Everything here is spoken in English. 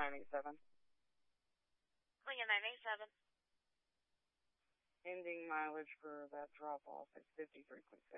987. Lincoln 987. Ending mileage for that drop-off is 53.6.